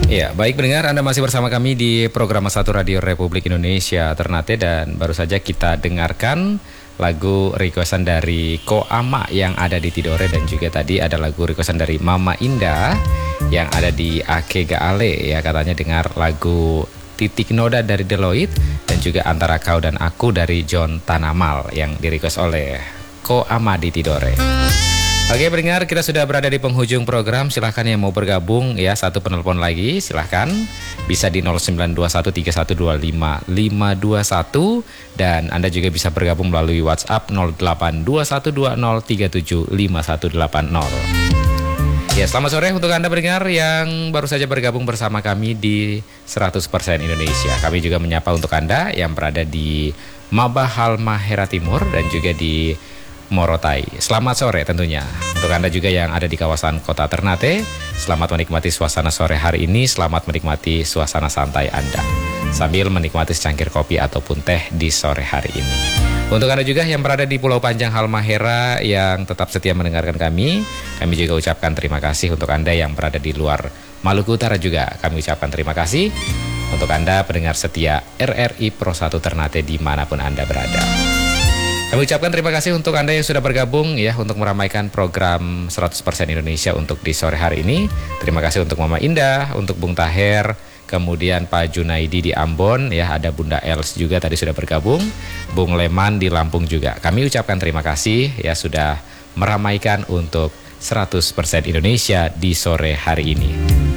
Ya, baik pendengar, Anda masih bersama kami di program Satu Radio Republik Indonesia Ternate, dan baru saja kita dengarkan lagu requestan dari Ko Ama yang ada di Tidore, dan juga tadi ada lagu requestan dari Mama Indah yang ada di Akega Ale, ya, katanya dengar lagu Titik Noda dari Deloitte dan juga Antara Kau dan Aku dari John Tanamal yang di-request oleh Ko Ama di Tidore. Oke pendengar, kita sudah berada di penghujung program. Silahkan yang mau bergabung, ya, satu penelpon lagi silahkan. Bisa di 0921312551, dan Anda juga bisa bergabung melalui WhatsApp 082120375180. Ya, selamat sore untuk Anda pendengar yang baru saja bergabung bersama kami di 100% Indonesia. Kami juga menyapa untuk Anda yang berada di Mabah Halmahera Timur dan juga di Morotai. Selamat sore tentunya. Untuk Anda juga yang ada di kawasan Kota Ternate, selamat menikmati suasana sore hari ini. Selamat menikmati suasana santai Anda sambil menikmati secangkir kopi ataupun teh di sore hari ini. Untuk Anda juga yang berada di Pulau Panjang Halmahera yang tetap setia mendengarkan kami juga ucapkan terima kasih. Untuk Anda yang berada di luar Maluku Utara juga kami ucapkan terima kasih. Untuk Anda pendengar setia RRI Pro 1 Ternate dimanapun Anda berada, kami ucapkan terima kasih untuk Anda yang sudah bergabung, ya, untuk meramaikan program 100% Indonesia untuk di sore hari ini. Terima kasih untuk Mama Indah, untuk Bung Taher, kemudian Pak Junaidi di Ambon, ya, ada Bunda Els juga tadi sudah bergabung, Bung Leman di Lampung juga. Kami ucapkan terima kasih, ya, sudah meramaikan untuk 100% Indonesia di sore hari ini.